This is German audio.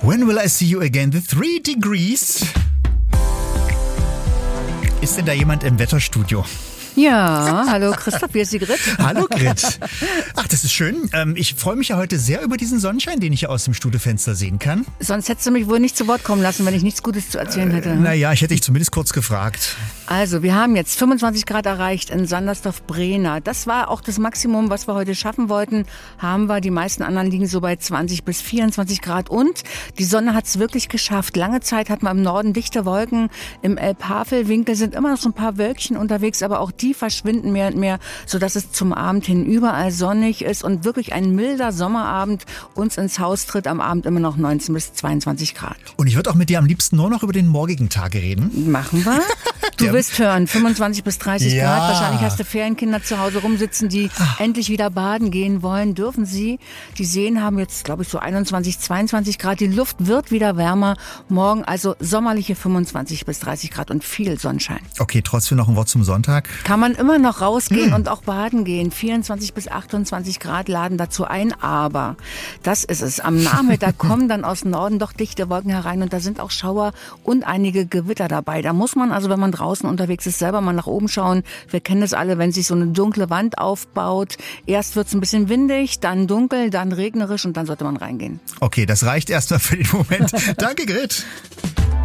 When will I see you again? The 3 degrees. Ist denn da jemand im Wetterstudio? Ja, hallo Christoph, hier ist die Grit. Hallo Grit. Ach, das ist schön. Ich freue mich ja heute sehr über diesen Sonnenschein, den ich hier aus dem Studiofenster sehen kann. Sonst hättest du mich wohl nicht zu Wort kommen lassen, wenn ich nichts Gutes zu erzählen hätte. Naja, ich hätte dich zumindest kurz gefragt. Also, wir haben jetzt 25 Grad erreicht in Sandersdorf-Brehna. Das war auch das Maximum, was wir heute schaffen wollten. Haben wir. Die meisten anderen liegen so bei 20 bis 24 Grad. Und die Sonne hat es wirklich geschafft. Lange Zeit hatten wir im Norden dichte Wolken. Im Elbhavel-Winkel sind immer noch so ein paar Wölkchen unterwegs, aber auch die verschwinden mehr und mehr, sodass es zum Abend hin überall sonnig ist und wirklich ein milder Sommerabend uns ins Haus tritt. Am Abend immer noch 19 bis 22 Grad. Und ich würde auch mit dir am liebsten nur noch über den morgigen Tag reden. Machen wir. Du wirst hören, 25 bis 30 Ja. Grad. Wahrscheinlich hast du Ferienkinder zu Hause rumsitzen, die endlich wieder baden gehen wollen. Dürfen sie. Die Seen haben jetzt, glaube ich, so 21, 22 Grad. Die Luft wird wieder wärmer. Morgen also sommerliche 25 bis 30 Grad und viel Sonnenschein. Okay, trotzdem noch ein Wort zum Sonntag. Kann man immer noch rausgehen und auch baden gehen. 24 bis 28 Grad laden dazu ein. Aber das ist es. Am Nachmittag kommen dann aus Norden doch dichte Wolken herein und da sind auch Schauer und einige Gewitter dabei. Da muss man also, wenn man draußen unterwegs ist, selber mal nach oben schauen. Wir kennen das alle, wenn sich so eine dunkle Wand aufbaut. Erst wird es ein bisschen windig, dann dunkel, dann regnerisch und dann sollte man reingehen. Okay, das reicht erstmal für den Moment. Danke, Grit.